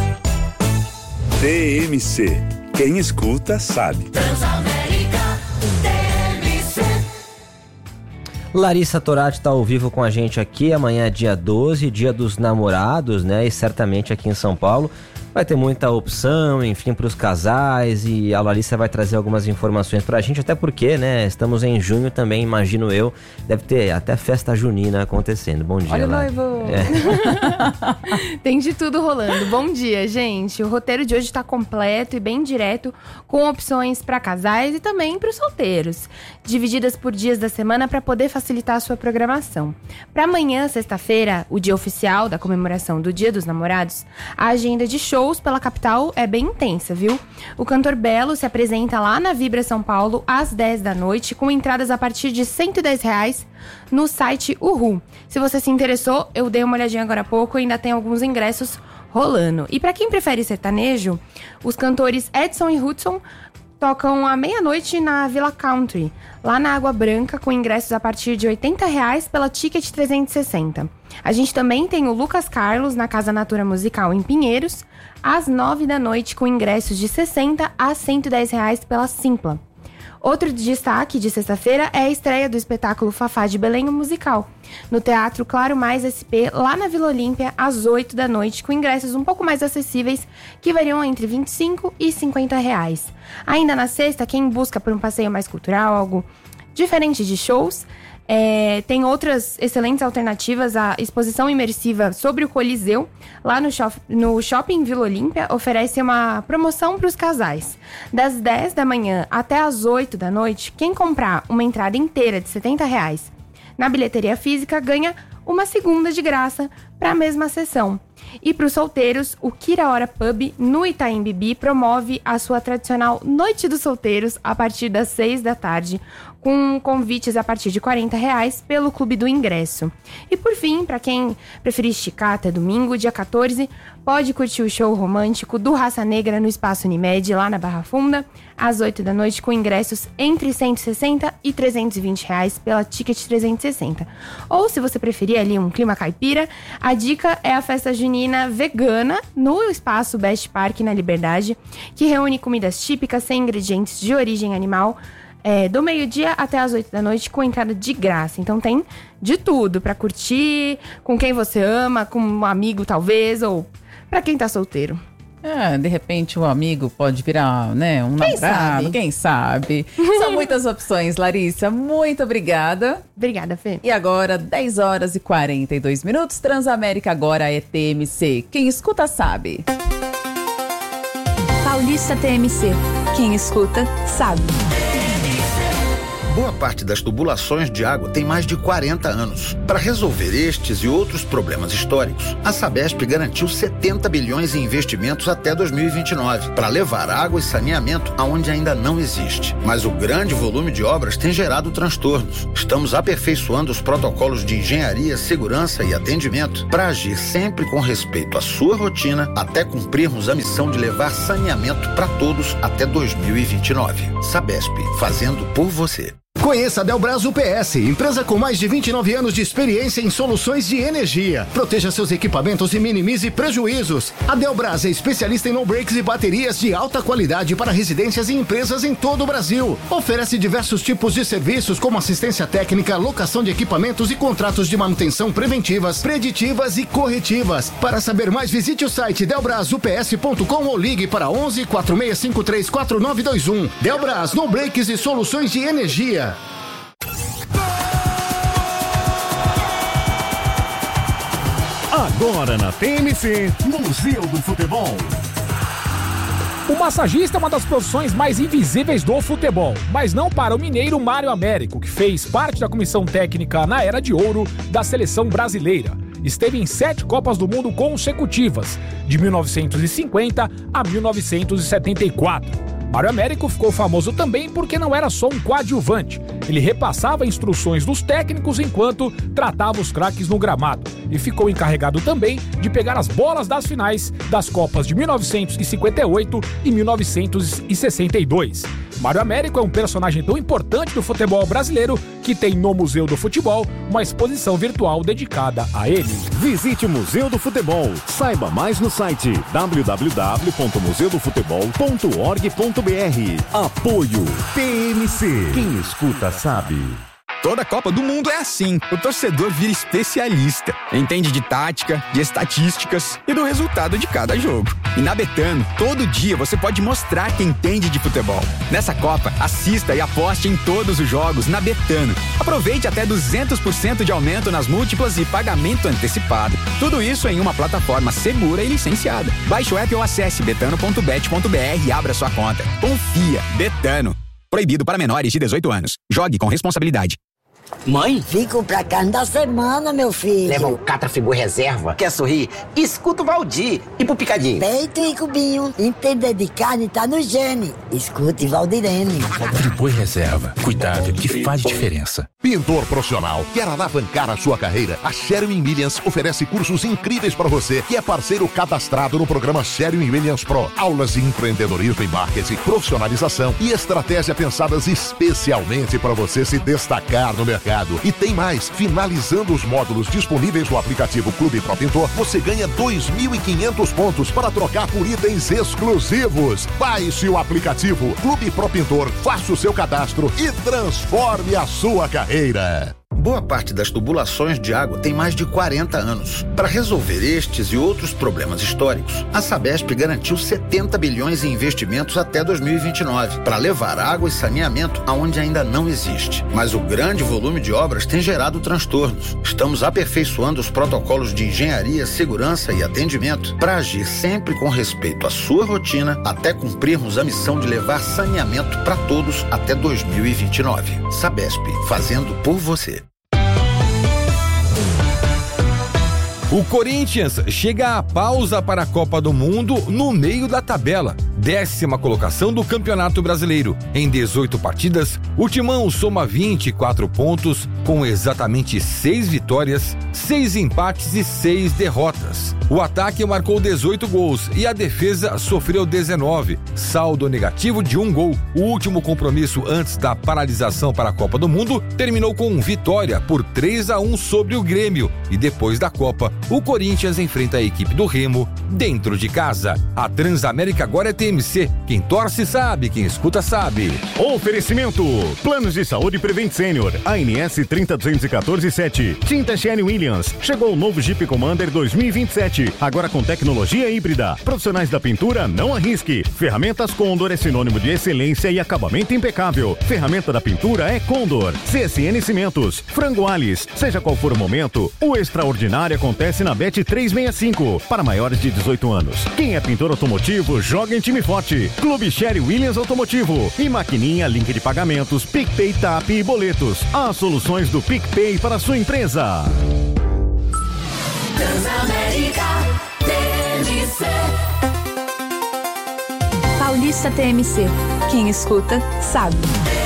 T M C. Quem escuta sabe. Transamérica T M C. Larissa Torati está ao vivo com a gente aqui. Amanhã é dia doze, dia dos namorados, né? E certamente aqui em São Paulo vai ter muita opção, enfim, para os casais, e a Larissa vai trazer algumas informações para a gente, até porque, né, estamos em junho também, imagino eu, deve ter até festa junina acontecendo. Bom dia, Olha o Lar. noivo! É. Tem de tudo rolando. Bom dia, gente. O roteiro de hoje está completo e bem direto, com opções para casais e também para os solteiros, divididas por dias da semana para poder facilitar a sua programação. Para amanhã, sexta-feira, o dia oficial da comemoração do Dia dos Namorados, a agenda de shows pela capital é bem intensa, viu? O cantor Belo se apresenta lá na Vibra São Paulo às dez da noite, com entradas a partir de cento e dez reais no site Uhu. Se você se interessou, eu dei uma olhadinha agora há pouco e ainda tem alguns ingressos rolando. E para quem prefere sertanejo, os cantores Edson e Hudson tocam à meia-noite na Villa Country, lá na Água Branca, com ingressos a partir de oitenta reais pela Ticket trezentos e sessenta. A gente também tem o Lucas Carlos na Casa Natura Musical em Pinheiros, às nove da noite, com ingressos de sessenta a cento e dez reais pela Simpla. Outro destaque de sexta-feira é a estreia do espetáculo Fafá de Belém, o musical, no Teatro Claro Mais S P, lá na Vila Olímpia, às oito da noite, com ingressos um pouco mais acessíveis, que variam entre vinte e cinco e cinquenta reais. Ainda na sexta, quem busca por um passeio mais cultural, algo diferente de shows, É, tem outras excelentes alternativas. A exposição imersiva sobre o Coliseu, lá no, shop, no Shopping Vila Olímpia, oferece uma promoção para os casais. Das dez da manhã até as oito da noite, quem comprar uma entrada inteira de setenta reais na bilheteria física ganha uma segunda de graça para a mesma sessão. E para os solteiros, o Kira Hora Pub, no Itaim Bibi, promove a sua tradicional Noite dos Solteiros a partir das seis da tarde, com convites a partir de quarenta reais pelo Clube do Ingresso. E por fim, para quem preferir esticar até domingo, dia quatorze, pode curtir o show romântico do Raça Negra no Espaço Unimed, lá na Barra Funda, às oito da noite, com ingressos entre cento e sessenta e trezentos e vinte reais pela Ticket trezentos e sessenta. Ou, se você preferir ali um clima caipira, a dica é a festa junina vegana no Espaço Best Park, na Liberdade, que reúne comidas típicas sem ingredientes de origem animal, É, do meio-dia até as oito da noite, com entrada de graça. Então tem de tudo pra curtir, com quem você ama, com um amigo talvez, ou pra quem tá solteiro. Ah, de repente o amigo pode virar, né, um Quem namorado, sabe? quem sabe. São muitas opções, Larissa. Muito obrigada. Obrigada, Fê. E agora, dez horas e quarenta e dois minutos. Transamérica agora é T M C. Quem escuta sabe. Paulista T M C. Quem escuta sabe. Boa parte das tubulações de água tem mais de quarenta anos. Para resolver estes e outros problemas históricos, a Sabesp garantiu setenta bilhões em investimentos até dois mil e vinte e nove, para levar água e saneamento aonde ainda não existe. Mas o grande volume de obras tem gerado transtornos. Estamos aperfeiçoando os protocolos de engenharia, segurança e atendimento para agir sempre com respeito à sua rotina, até cumprirmos a missão de levar saneamento para todos até dois mil e vinte e nove. Sabesp, fazendo por você. Conheça a Delbras U P S, empresa com mais de vinte e nove anos de experiência em soluções de energia. Proteja seus equipamentos e minimize prejuízos. A Delbras é especialista em no-breaks e baterias de alta qualidade para residências e empresas em todo o Brasil. Oferece diversos tipos de serviços como assistência técnica, locação de equipamentos e contratos de manutenção preventivas, preditivas e corretivas. Para saber mais, visite o site delbras u p s ponto com ou ligue para onze, quatro seis cinco três, quatro nove dois um. Delbras, no-breaks e soluções de energia. Agora na T M C, Museu do Futebol. O massagista é uma das profissões mais invisíveis do futebol, mas não para o mineiro Mário Américo, que fez parte da comissão técnica na Era de Ouro da seleção brasileira. Esteve em sete Copas do Mundo consecutivas, de mil novecentos e cinquenta a mil novecentos e setenta e quatro. Mário Américo ficou famoso também porque não era só um coadjuvante. Ele repassava instruções dos técnicos enquanto tratava os craques no gramado. E ficou encarregado também de pegar as bolas das finais das Copas de mil novecentos e cinquenta e oito e mil novecentos e sessenta e dois. Mário Américo é um personagem tão importante do futebol brasileiro que tem no Museu do Futebol uma exposição virtual dedicada a ele. Visite o Museu do Futebol. Saiba mais no site w w w ponto museu do futebol ponto org ponto b r. Apoio T M C. Quem escuta sabe. Toda Copa do Mundo é assim. O torcedor vira especialista. Entende de tática, de estatísticas e do resultado de cada jogo. E na Betano, todo dia você pode mostrar que entende de futebol. Nessa Copa, assista e aposte em todos os jogos na Betano. Aproveite até duzentos por cento de aumento nas múltiplas e pagamento antecipado. Tudo isso em uma plataforma segura e licenciada. Baixe o app ou acesse betano ponto bet ponto b r e abra sua conta. Confia. Betano. Proibido para menores de dezoito anos. Jogue com responsabilidade. Mãe? Vim comprar carne da semana, meu filho. Leva o Catrafigu Reserva. Quer sorrir? Escuta o Valdir. E pro Picadinho? Peito e cubinho. Entender de carne tá no gene. Escute Valdirene. Friboi Reserva. Cuidado que faz diferença. Pintor profissional, quer alavancar a sua carreira? A Sherwin Williams oferece cursos incríveis para você que é parceiro cadastrado no programa Sherwin Williams Pro. Aulas de empreendedorismo e marketing, profissionalização e estratégia pensadas especialmente para você se destacar no mercado. E tem mais, finalizando os módulos disponíveis no aplicativo Clube Pro Pintor, você ganha dois mil e quinhentos pontos para trocar por itens exclusivos. Baixe o aplicativo Clube Pro Pintor, faça o seu cadastro e transforme a sua carreira. Boa parte das tubulações de água tem mais de quarenta anos. Para resolver estes e outros problemas históricos, a Sabesp garantiu setenta bilhões em investimentos até dois mil e vinte e nove, para levar água e saneamento aonde ainda não existe. Mas o grande volume de obras tem gerado transtornos. Estamos aperfeiçoando os protocolos de engenharia, segurança e atendimento para agir sempre com respeito à sua rotina, até cumprirmos a missão de levar saneamento para todos até dois mil e vinte e nove. Sabesp, fazendo por você. O Corinthians chega à pausa para a Copa do Mundo no meio da tabela. Décima colocação do Campeonato Brasileiro. Em dezoito partidas, o Timão soma vinte e quatro pontos, com exatamente seis vitórias, seis empates e seis derrotas. O ataque marcou dezoito gols e a defesa sofreu dezenove, saldo negativo de um gol. O último compromisso antes da paralisação para a Copa do Mundo terminou com vitória por três a um sobre o Grêmio. E depois da Copa, o Corinthians enfrenta a equipe do Remo dentro de casa. A Transamérica agora é T M M C, quem torce sabe, quem escuta sabe. Oferecimento: Planos de Saúde Prevent Senior, A N S trinta duzentos e quatorze sete. Tinta Sherwin-Williams. Chegou o novo Jeep Commander dois mil e vinte e sete, agora com tecnologia híbrida. Profissionais da pintura, não arrisque. Ferramentas Condor é sinônimo de excelência e acabamento impecável. Ferramenta da pintura é Condor. C S N Cimentos. Frango Alice. Seja qual for o momento, o extraordinário acontece na Bet trezentos e sessenta e cinco. Para maiores de dezoito anos. Quem é pintor automotivo, joga em time forte. Clube Sherwin-Williams Automotivo. E Maquininha, link de pagamentos, PicPay, TAP e boletos. As soluções do PicPay para a sua empresa. Transamérica T M C. Paulista T M C. Quem escuta, sabe.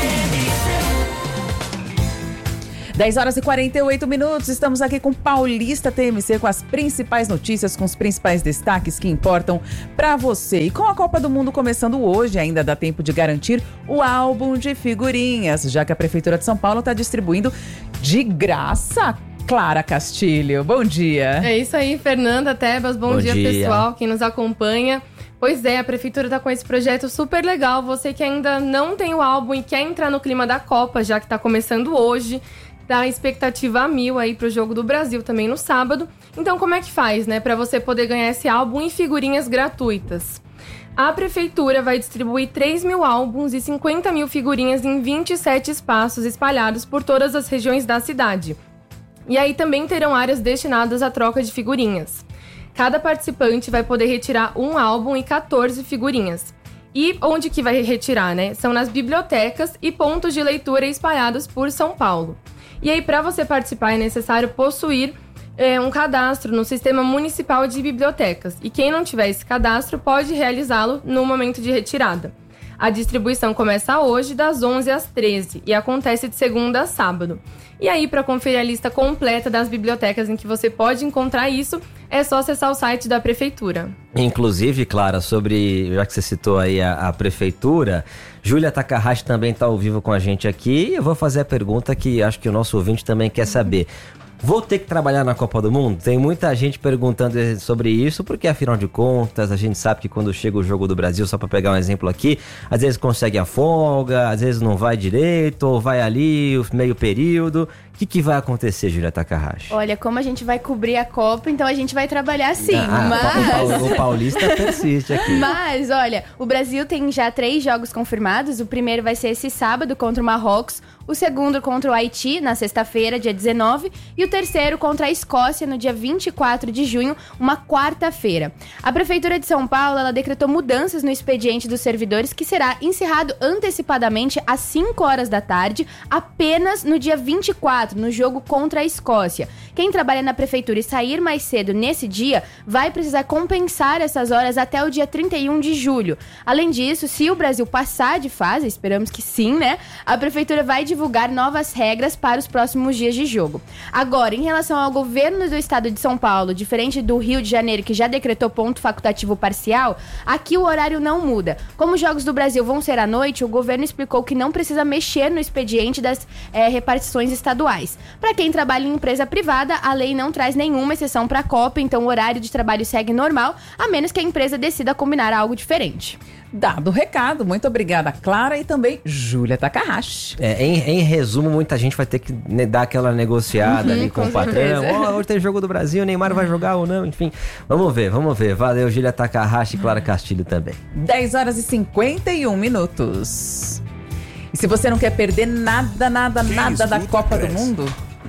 dez horas e quarenta e oito minutos, estamos aqui com Paulista T M C, com as principais notícias, com os principais destaques que importam para você. E com a Copa do Mundo começando hoje, ainda dá tempo de garantir o álbum de figurinhas, já que a Prefeitura de São Paulo está distribuindo de graça. Clara Castilho, bom dia. É isso aí, Fernanda, Tebas, bom, bom dia, dia pessoal, quem nos acompanha. Pois é, a Prefeitura está com esse projeto super legal. Você que ainda não tem o álbum e quer entrar no clima da Copa, já que está começando hoje, dá expectativa a mil aí pro Jogo do Brasil também no sábado. Então como é que faz, né, para você poder ganhar esse álbum em figurinhas gratuitas? A Prefeitura vai distribuir três mil álbuns e cinquenta mil figurinhas em vinte e sete espaços espalhados por todas as regiões da cidade. E aí também terão áreas destinadas à troca de figurinhas. Cada participante vai poder retirar um álbum e quatorze figurinhas. E onde que vai retirar, né? São nas bibliotecas e pontos de leitura espalhados por São Paulo. E aí, para você participar, é necessário possuir é, um cadastro no Sistema Municipal de Bibliotecas. E quem não tiver esse cadastro pode realizá-lo no momento de retirada. A distribuição começa hoje, das onze às treze, e acontece de segunda a sábado. E aí, para conferir a lista completa das bibliotecas em que você pode encontrar isso, é só acessar o site da Prefeitura. Inclusive, Clara, sobre, já que você citou aí a, a Prefeitura, Júlia Takahashi também está ao vivo com a gente aqui. Eu vou fazer a pergunta que acho que o nosso ouvinte também quer saber. Vou ter que trabalhar na Copa do Mundo? Tem muita gente perguntando sobre isso, porque afinal de contas, a gente sabe que quando chega o Jogo do Brasil, só para pegar um exemplo aqui, às vezes consegue a folga, às vezes não vai direito, ou vai ali, o meio período. O que, que vai acontecer, Júlia Takahashi? Olha, como a gente vai cobrir a Copa, então a gente vai trabalhar sim, ah, mas... O paulista persiste aqui. Mas, olha, o Brasil tem já três jogos confirmados. O primeiro vai ser esse sábado contra o Marrocos, o segundo contra o Haiti, na sexta-feira, dia dezenove, e o terceiro contra a Escócia, no dia vinte e quatro de junho, uma quarta-feira. A Prefeitura de São Paulo, ela decretou mudanças no expediente dos servidores, que será encerrado antecipadamente às cinco horas da tarde, apenas no dia vinte e quatro, no jogo contra a Escócia. Quem trabalha na Prefeitura e sair mais cedo nesse dia, vai precisar compensar essas horas até o dia trinta e um de julho. Além disso, se o Brasil passar de fase, esperamos que sim, né? A Prefeitura vai divulgar novas regras para os próximos dias de jogo. Agora, em relação ao governo do estado de São Paulo, diferente do Rio de Janeiro, que já decretou ponto facultativo parcial, aqui o horário não muda. Como os Jogos do Brasil vão ser à noite, o governo explicou que não precisa mexer no expediente das é, repartições estaduais. Para quem trabalha em empresa privada, a lei não traz nenhuma exceção para a Copa, então o horário de trabalho segue normal, a menos que a empresa decida combinar algo diferente. Dado o recado, muito obrigada, Clara, e também Júlia Takahashi. É, em, em resumo, muita gente vai ter que né, dar aquela negociada uhum, ali com, com o patrão. Oh, hoje tem Jogo do Brasil, Neymar vai jogar ou não, enfim. Vamos ver, vamos ver. Valeu, Júlia Takahashi e Clara Castilho também. dez horas e cinquenta e um minutos. E se você não quer perder nada, nada, Quem nada da Copa cresce. do Mundo...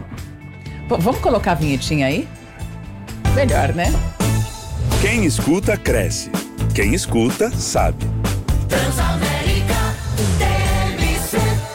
P- vamos colocar a vinhetinha aí? Melhor, né? Quem escuta, cresce. Quem escuta, sabe. Transamérica T M C.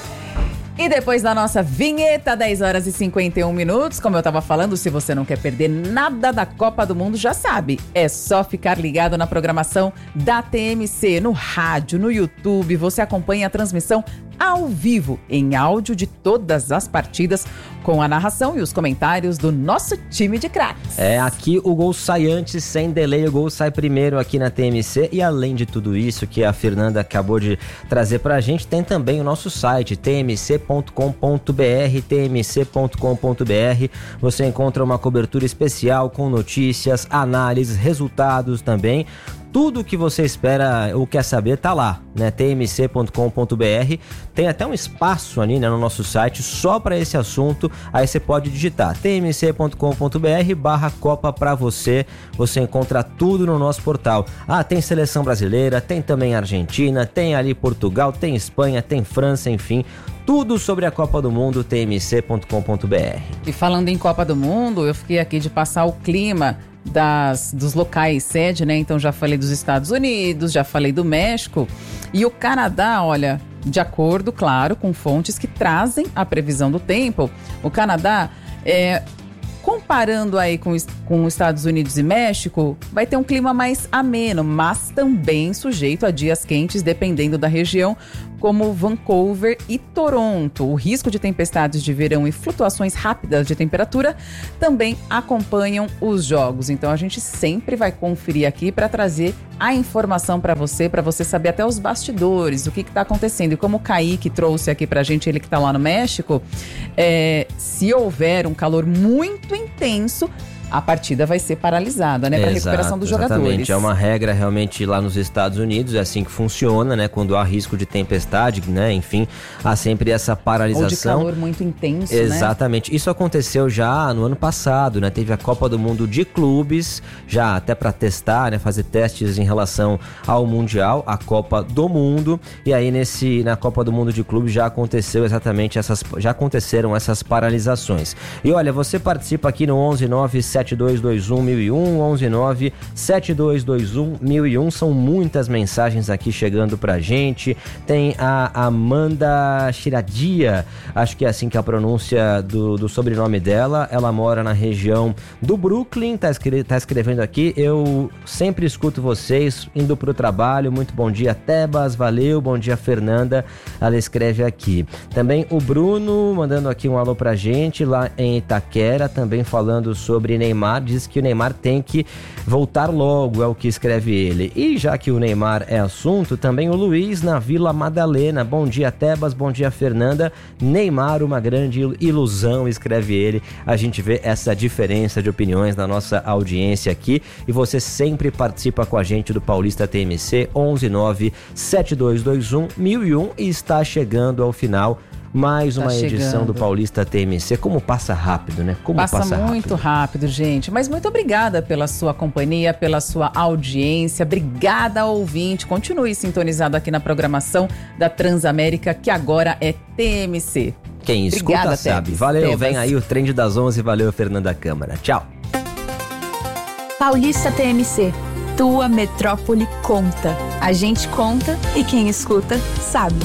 E depois da nossa vinheta, dez horas e cinquenta e um minutos, como eu tava falando, se você não quer perder nada da Copa do Mundo, já sabe, é só ficar ligado na programação da T M C, no rádio, no YouTube, você acompanha a transmissão ao vivo, em áudio de todas as partidas, com a narração e os comentários do nosso time de craques. É, aqui o gol sai antes, sem delay, o gol sai primeiro aqui na T M C, e além de tudo isso que a Fernanda acabou de trazer pra gente, tem também o nosso site, t m c ponto com ponto b r, t m c ponto com ponto b r, você encontra uma cobertura especial com notícias, análises, resultados também, Tudo que você espera ou quer saber tá lá, né? t m c ponto com ponto b r. Tem até um espaço ali, né, no nosso site só para esse assunto. Aí você pode digitar t m c ponto com ponto b r barra Copa pra você. Você encontra tudo no nosso portal. Ah, tem seleção brasileira, tem também Argentina, tem ali Portugal, tem Espanha, tem França, enfim. Tudo sobre a Copa do Mundo, t m c ponto com ponto b r. E falando em Copa do Mundo, eu fiquei aqui de passar o clima das, dos locais sede, né? Então já falei dos Estados Unidos, já falei do México. E o Canadá, olha, de acordo, claro, com fontes que trazem a previsão do tempo, o Canadá, é, comparando aí com, com os Estados Unidos e México, vai ter um clima mais ameno, mas também sujeito a dias quentes, dependendo da região, como Vancouver e Toronto. O risco de tempestades de verão e flutuações rápidas de temperatura também acompanham os jogos. Então a gente sempre vai conferir aqui para trazer a informação para você, para você saber até os bastidores, o que está acontecendo. E como o Kaique trouxe aqui para a gente, ele que está lá no México, é, se houver um calor muito intenso, a partida vai ser paralisada, né, para recuperação dos jogadores. Exatamente, é uma regra realmente lá nos Estados Unidos, é assim que funciona, né, quando há risco de tempestade, né, enfim, há sempre essa paralisação. Ou de calor muito intenso, Exatamente, né? Isso aconteceu já no ano passado, né, teve a Copa do Mundo de clubes, já até para testar, né, fazer testes em relação ao Mundial, a Copa do Mundo, e aí nesse, na Copa do Mundo de clubes já aconteceu exatamente essas, já aconteceram essas paralisações. E olha, você participa aqui no onze nove sete dois dois um mil e um, onze nove sete dois dois um mil e um. São muitas mensagens aqui chegando pra gente. Tem a Amanda Chiradia, acho que é assim que é a pronúncia do, do sobrenome dela. Ela mora na região do Brooklyn, tá, escre- tá escrevendo aqui: eu sempre escuto vocês indo pro trabalho. Muito bom dia, Tebas, valeu, bom dia, Fernanda. Ela escreve aqui. Também o Bruno mandando aqui um alô pra gente lá em Itaquera, também falando sobre Neymar, diz que o Neymar tem que voltar logo, é o que escreve ele. E já que o Neymar é assunto, também o Luiz na Vila Madalena. Bom dia, Tebas, bom dia, Fernanda. Neymar, uma grande ilusão, escreve ele. A gente vê essa diferença de opiniões na nossa audiência aqui e você sempre participa com a gente do Paulista T M C, onze nove sete dois dois um mil e um, e está chegando ao final mais uma tá edição do Paulista T M C. Como passa rápido, né? Como passa, passa muito rápido. rápido, gente. Mas muito obrigada pela sua companhia, pela sua audiência. Obrigada, ouvinte. Continue sintonizado aqui na programação da Transamérica, que agora é T M C. Quem escuta obrigada, sabe. Tebas. Valeu, Tebas. Vem aí o Trend das onze. Valeu, Fernanda Câmara. Tchau. Paulista T M C. Tua metrópole conta. A gente conta e quem escuta sabe.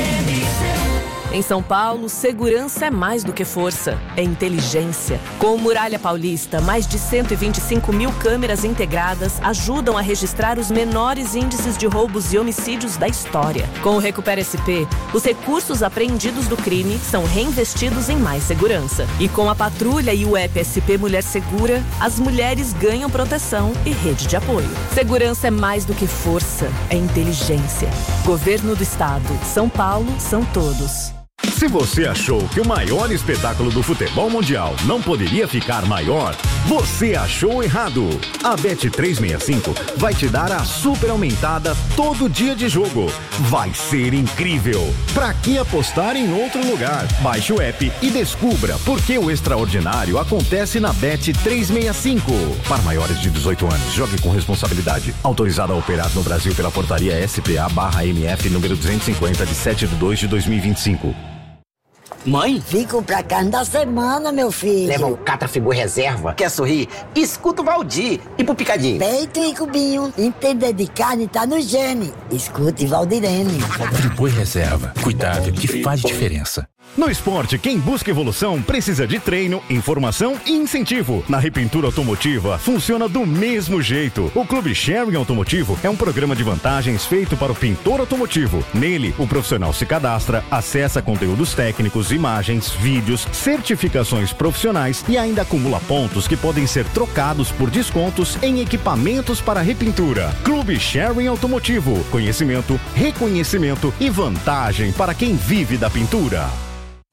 Em São Paulo, segurança é mais do que força, é inteligência. Com o Muralha Paulista, mais de cento e vinte e cinco mil câmeras integradas ajudam a registrar os menores índices de roubos e homicídios da história. Com o Recupera S P, os recursos apreendidos do crime são reinvestidos em mais segurança. E com a patrulha e o app S P Mulher Segura, as mulheres ganham proteção e rede de apoio. Segurança é mais do que força, é inteligência. Governo do Estado, São Paulo, são todos. Se você achou que o maior espetáculo do futebol mundial não poderia ficar maior, você achou errado. A Bet trezentos e sessenta e cinco vai te dar a super aumentada todo dia de jogo. Vai ser incrível. Pra que apostar em outro lugar? Baixe o app e descubra por que o extraordinário acontece na Bet trezentos e sessenta e cinco. Para maiores de dezoito anos, jogue com responsabilidade. Autorizado a operar no Brasil pela portaria S P A barra M F número duzentos e cinquenta de sete de dois de dois mil e vinte e cinco. Mãe? Fico pra carne da semana, meu filho. Leva um Catrafibor reserva. Quer sorrir? Escuta o Valdir. E pro Picadinho? Peito e cubinho. Entender de carne tá no gene. Escute Valdirene. Friboi reserva. Cuidado que faz diferença. No esporte, quem busca evolução precisa de treino, informação e incentivo. Na Repintura Automotiva, funciona do mesmo jeito. O Clube Sharing Automotivo é um programa de vantagens feito para o pintor automotivo. Nele, o profissional se cadastra, acessa conteúdos técnicos, imagens, vídeos, certificações profissionais e ainda acumula pontos que podem ser trocados por descontos em equipamentos para repintura. Clube Sharing Automotivo. Conhecimento, reconhecimento e vantagem para quem vive da pintura.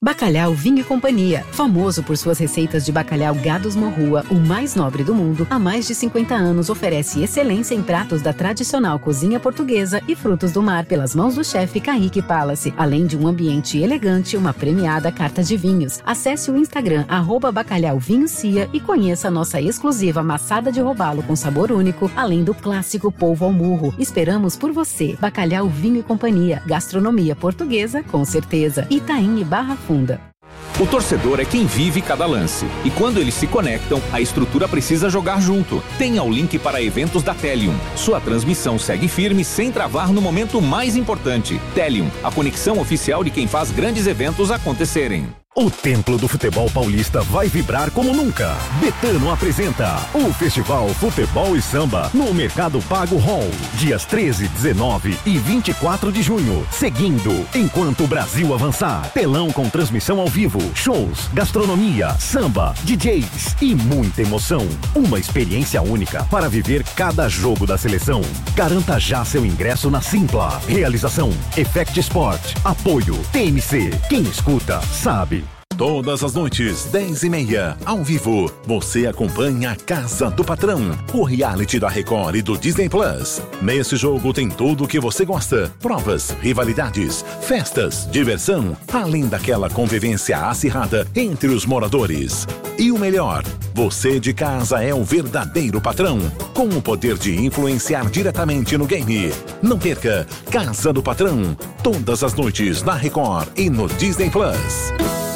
Bacalhau Vinho e Companhia, famoso por suas receitas de bacalhau Gados Morrua, o mais nobre do mundo, há mais de cinquenta anos oferece excelência em pratos da tradicional cozinha portuguesa e frutos do mar pelas mãos do chefe Kaique Palace, além de um ambiente elegante e uma premiada carta de vinhos. Acesse o Instagram arroba Bacalhau Vinho Cia e conheça a nossa exclusiva maçada de robalo com sabor único, além do clássico polvo ao murro. Esperamos por você. Bacalhau Vinho e Companhia, gastronomia portuguesa com certeza. Itaim e Barra Funda. O torcedor é quem vive cada lance. E quando eles se conectam, a estrutura precisa jogar junto. Tenha o link para eventos da Telium. Sua transmissão segue firme sem travar no momento mais importante. Telium, a conexão oficial de quem faz grandes eventos acontecerem. O Templo do Futebol Paulista vai vibrar como nunca. Betano apresenta o Festival Futebol e Samba no Mercado Pago Hall, dias treze, dezenove e vinte e quatro de junho. Seguindo, enquanto o Brasil avançar, telão com transmissão ao vivo, shows, gastronomia, samba, D Js e muita emoção. Uma experiência única para viver cada jogo da seleção. Garanta já seu ingresso na Simpla. Realização Effect Sport. Apoio T M C. Quem escuta, sabe. Todas as noites, dez e meia, ao vivo, você acompanha a Casa do Patrão, o reality da Record e do Disney Plus. Nesse jogo tem tudo o que você gosta: provas, rivalidades, festas, diversão, além daquela convivência acirrada entre os moradores. E o melhor, você de casa é o verdadeiro patrão, com o poder de influenciar diretamente no game. Não perca Casa do Patrão, todas as noites na Record e no Disney Plus.